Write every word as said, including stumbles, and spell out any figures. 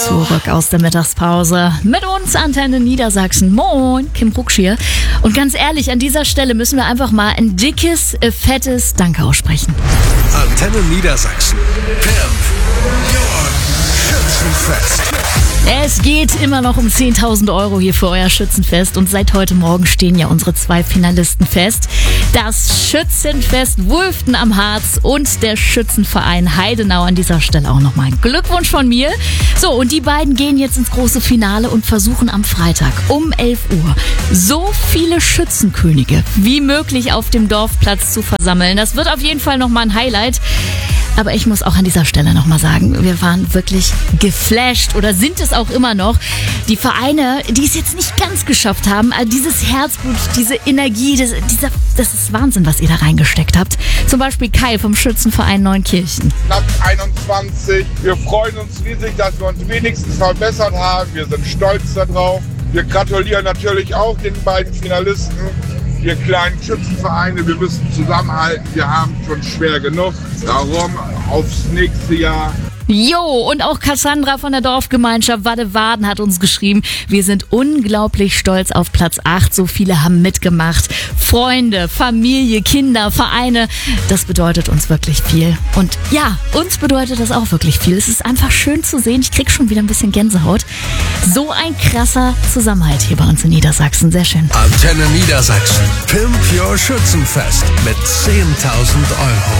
Zurück aus der Mittagspause. Mit uns Antenne Niedersachsen. Moin, Kim Rucksch hier. Und ganz ehrlich, an dieser Stelle müssen wir einfach mal ein dickes, äh, fettes Danke aussprechen. Antenne Niedersachsen. Pimp Your Schützenfest. Es geht immer noch um zehntausend Euro hier für euer Schützenfest und seit heute Morgen stehen ja unsere zwei Finalisten fest. Das Schützenfest Wulften am Harz und der Schützenverein Heidenau. An dieser Stelle auch nochmal ein Glückwunsch von mir. So, und die beiden gehen jetzt ins große Finale und versuchen am Freitag um elf Uhr so viele Schützenkönige wie möglich auf dem Dorfplatz zu versammeln. Das wird auf jeden Fall nochmal ein Highlight. Aber ich muss auch an dieser Stelle nochmal sagen, wir waren wirklich geflasht oder sind es auch immer noch. Die Vereine, die es jetzt nicht ganz geschafft haben, also dieses Herzblut, diese Energie, das, dieser, das ist Wahnsinn, was ihr da reingesteckt habt. Zum Beispiel Kai vom Schützenverein Neunkirchen. Platz einundzwanzig. Wir freuen uns riesig, dass wir uns wenigstens verbessert haben. Wir sind stolz darauf. Wir gratulieren natürlich auch den beiden Finalisten. Wir kleinen Schützenvereine, wir müssen zusammenhalten, wir haben schon schwer genug. Darum aufs nächste Jahr. Jo, und auch Cassandra von der Dorfgemeinschaft Wadde-Waden hat uns geschrieben, wir sind unglaublich stolz auf Platz acht. So viele haben mitgemacht. Freunde, Familie, Kinder, Vereine, das bedeutet uns wirklich viel. Und ja, uns bedeutet das auch wirklich viel. Es ist einfach schön zu sehen. Ich krieg schon wieder ein bisschen Gänsehaut. So ein krasser Zusammenhalt hier bei uns in Niedersachsen. Sehr schön. Antenne Niedersachsen. Pimp Your Schützenfest mit zehntausend Euro.